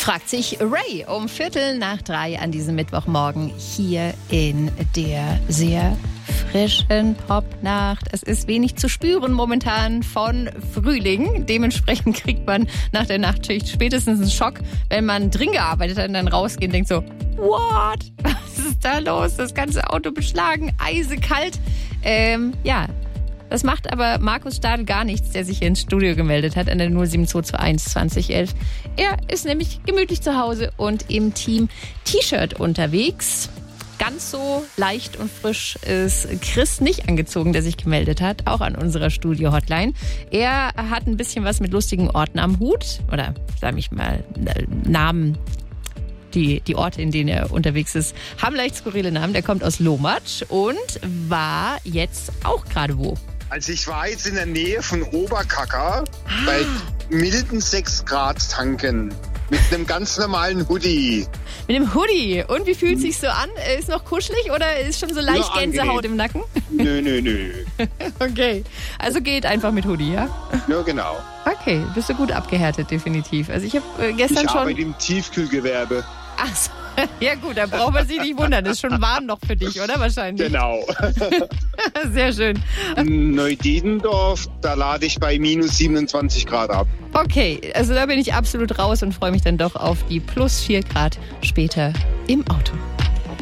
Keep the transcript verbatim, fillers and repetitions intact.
Fragt sich Ray um Viertel nach drei an diesem Mittwochmorgen hier in der sehr frischen Popnacht. Es ist wenig zu spüren momentan von Frühling. Dementsprechend kriegt man nach der Nachtschicht spätestens einen Schock, wenn man drin gearbeitet hat und dann rausgeht und denkt so, what? Was ist da los? Das ganze Auto beschlagen, eisekalt. Ähm, ja, das macht aber Markus Stadl gar nichts, der sich hier ins Studio gemeldet hat an der null sieben zwei zwei eins zwanzig elf. Er ist nämlich gemütlich zu Hause und im Team T-Shirt unterwegs. Ganz so leicht und frisch ist Chris nicht angezogen, der sich gemeldet hat, auch an unserer Studio-Hotline. Er hat ein bisschen was mit lustigen Orten am Hut, oder sag ich mal, Namen. Die, die Orte, in denen er unterwegs ist, haben leicht skurrile Namen. Der kommt aus Lomatsch und war jetzt auch gerade wo? Also ich war jetzt in der Nähe von Oberkacker ah. bei milden sechs Grad tanken. Mit einem ganz normalen Hoodie. Mit dem Hoodie. Und wie fühlt es sich so an? Ist noch kuschelig oder ist schon so leicht ja, Gänsehaut im Nacken? Nö, nö, nö. Okay. Also geht einfach mit Hoodie, ja? Ja, genau. Okay, bist du gut abgehärtet, definitiv. Also ich habe äh, gestern ich schon... Ich arbeite im Tiefkühlgewerbe. Ach so. Ja gut, da braucht man sich nicht wundern. Das ist schon warm noch für dich, oder? Wahrscheinlich. Genau. Sehr schön. In Neudietendorf, da lade ich bei minus siebenundzwanzig Grad ab. Okay, also da bin ich absolut raus und freue mich dann doch auf die plus vier Grad später im Auto.